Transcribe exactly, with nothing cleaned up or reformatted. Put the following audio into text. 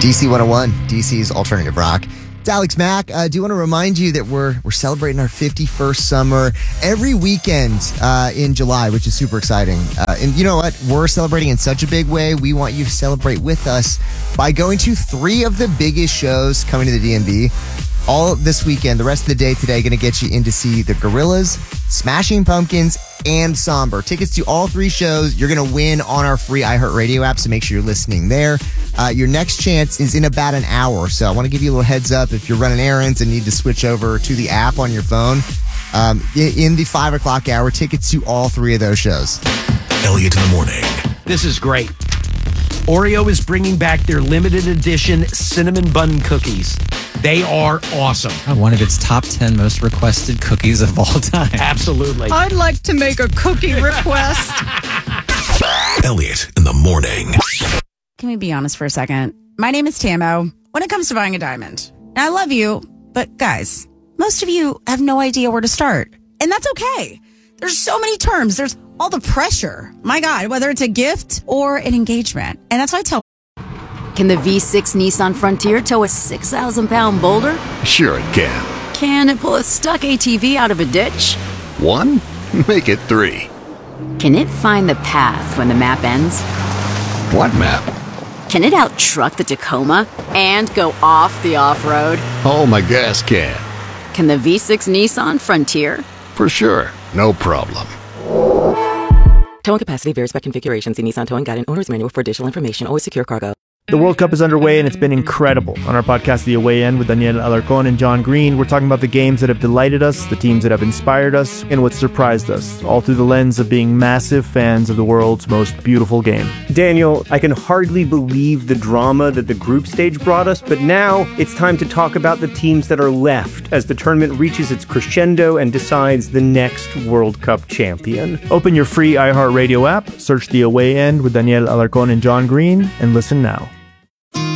D C one oh one, D C's alternative rock. It's Alex Mack. I uh, do want to remind you that we're we're celebrating our fifty-first summer every weekend uh, in July, which is super exciting. Uh, and you know what? We're celebrating in such a big way. We want you to celebrate with us by going to three of the biggest shows coming to the D M V. All this weekend, the rest of the day today, going to get you in to see the Gorillaz, Smashing Pumpkins, and Somber. Tickets to all three shows you're going to win on our free iHeartRadio app, so make sure you're listening there. Uh, your next chance is in about an hour, so I want to give you a little heads up if you're running errands and need to switch over to the app on your phone. Um, in the five o'clock hour, tickets to all three of those shows. Elliot in the morning. This is great. Oreo is bringing back their limited edition cinnamon bun cookies. They are awesome. One of its top ten most requested cookies of all time. Absolutely. I'd like to make a cookie request. Elliot in the morning. Can we be honest for a second? My name is Tamo. When it comes to buying a diamond, and I love you, but guys, most of you have no idea where to start. And that's okay. There's so many terms. There's all the pressure. My God, whether it's a gift or an engagement. And that's why I tell Can the V six Nissan Frontier tow a six thousand pound boulder? Sure it can. Can it pull a stuck A T V out of a ditch? One? Make it three. Can it find the path when the map ends? What map? Can it out-truck the Tacoma and go off the off-road? Oh, my gas can. Can the V six Nissan Frontier? For sure. No problem. Towing capacity varies by configuration. See Nissan Towing Guide and Owner's Manual for additional information. Always secure cargo. The World Cup is underway, and it's been incredible. On our podcast, The Away End, with Daniel Alarcón and John Green, we're talking about the games that have delighted us, the teams that have inspired us, and what surprised us, all through the lens of being massive fans of the world's most beautiful game. Daniel, I can hardly believe the drama that the group stage brought us, but now it's time to talk about the teams that are left as the tournament reaches its crescendo and decides the next World Cup champion. Open your free iHeartRadio app, search The Away End with Daniel Alarcón and John Green, and listen now.